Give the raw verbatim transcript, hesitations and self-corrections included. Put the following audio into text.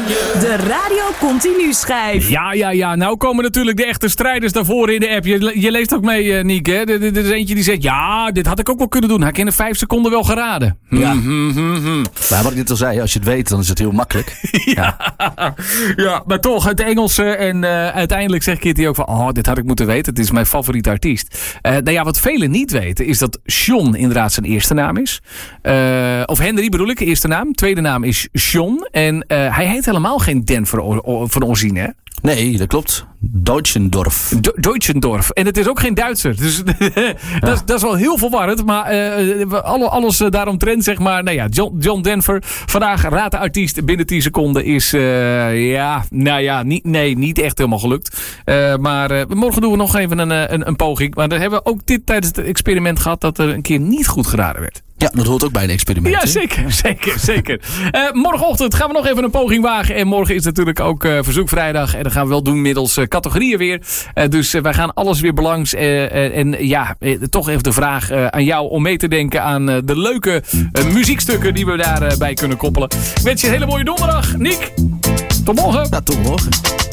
De Radio Continu schijf. Ja, ja, ja. Nou komen natuurlijk de echte strijders daarvoor in de app. Je, je leest ook mee, uh, Niek, hè? Er, er is eentje die zegt, ja, dit had ik ook wel kunnen doen. Hij kan in vijf seconden wel geraden. Ja. Mm, mm, mm. Maar wat ik net al zei, als je het weet, dan is het heel makkelijk. ja. Ja. ja, maar toch, het Engelse. En uh, uiteindelijk zegt Kitty ook van, oh, dit had ik moeten weten. Het is mijn favoriete artiest. Uh, nou ja, wat velen niet weten, is dat Sean inderdaad zijn eerste naam is. Uh, of Henry bedoel ik, eerste naam. Tweede naam is Sean. En uh, hij heet helemaal geen Denver van origine, hè? Nee, dat klopt. Deutschendorf. Do- Deutschendorf. En het is ook geen Duitser. Dus ja. dat, is, dat is wel heel verwarrend. Maar uh, alle, alles uh, daaromtrent, zeg maar. Nou ja, John, John Denver. Vandaag raad de artiest binnen tien seconden is... Uh, ja, nou ja, niet, nee, niet echt helemaal gelukt. Uh, maar uh, morgen doen we nog even een, een, een poging. Maar dan hebben we ook dit tijdens het experiment gehad... dat er een keer niet goed geraden werd. Ja, dat hoort ook bij een experiment. Ja, zeker, zeker, zeker. Uh, morgenochtend gaan we nog even een poging wagen. En morgen is natuurlijk ook uh, verzoekvrijdag. En dat gaan we wel doen middels uh, categorieën weer. Uh, dus uh, wij gaan alles weer belangs. Uh, uh, en ja, uh, toch even de vraag uh, aan jou om mee te denken aan uh, de leuke uh, muziekstukken die we daarbij uh, bij kunnen koppelen. Ik wens je een hele mooie donderdag. Niek, tot morgen. Ja, tot morgen.